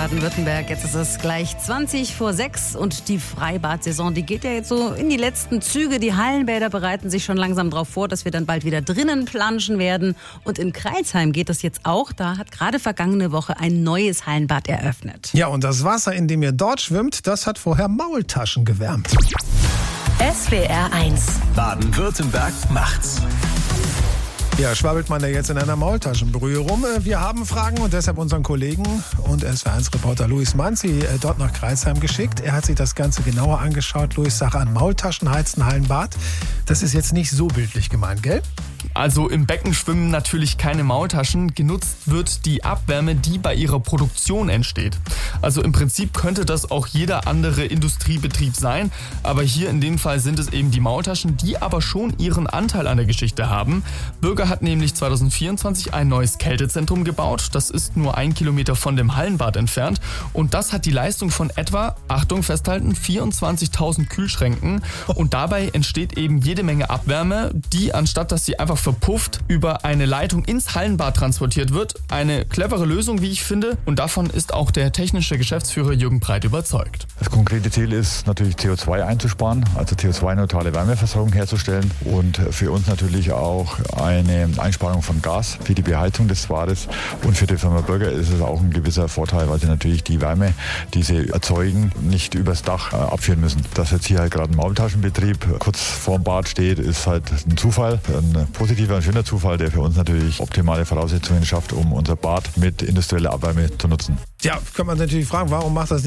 Baden-Württemberg. Jetzt ist es gleich 20 vor 6 und die Freibad-Saison, die geht ja jetzt so in die letzten Züge. Die Hallenbäder bereiten sich schon langsam darauf vor, dass wir dann bald wieder drinnen planschen werden. Und in Crailsheim geht das jetzt auch. Da hat gerade vergangene Woche ein neues Hallenbad eröffnet. Ja, und das Wasser, in dem ihr dort schwimmt, das hat vorher Maultaschen gewärmt. SWR 1 Baden-Württemberg macht's. Ja, schwabbelt man da jetzt in einer Maultaschenbrühe rum? Wir haben Fragen und deshalb unseren Kollegen und SWR1-Reporter Luis Manzi dort nach Crailsheim geschickt. Er hat sich das Ganze genauer angeschaut. Luis, Sache an Maultaschen heizen Hallenbad. Das ist jetzt nicht so bildlich gemeint, gell? Also im Becken schwimmen natürlich keine Maultaschen. Genutzt wird die Abwärme, die bei ihrer Produktion entsteht. Also im Prinzip könnte das auch jeder andere Industriebetrieb sein. Aber hier in dem Fall sind es eben die Maultaschen, die aber schon ihren Anteil an der Geschichte haben. Bürger hat nämlich 2024 ein neues Kältezentrum gebaut. Das ist nur 1 Kilometer von dem Hallenbad entfernt. Und das hat die Leistung von etwa, Achtung festhalten, 24.000 Kühlschränken. Und dabei entsteht eben jede Menge Abwärme, die anstatt dass sie einfach verpufft über eine Leitung ins Hallenbad transportiert wird. Eine clevere Lösung, wie ich finde. Und davon ist auch der technische Geschäftsführer Jürgen Breit überzeugt. Das konkrete Ziel ist natürlich CO2 einzusparen, also CO2-neutrale Wärmeversorgung herzustellen und für uns natürlich auch eine Einsparung von Gas für die Beheizung des Bades. Und für die Firma Bürger ist es auch ein gewisser Vorteil, weil sie natürlich die Wärme, die sie erzeugen, nicht übers Dach abführen müssen. Dass jetzt hier halt gerade ein Maultaschenbetrieb kurz vorm Bad steht, ist halt ein Zufall, ein positiver, ein schöner Zufall, der für uns natürlich optimale Voraussetzungen schafft, um unser Bad mit industrieller Abwärme zu nutzen. Ja, kann man natürlich fragen, warum macht das nicht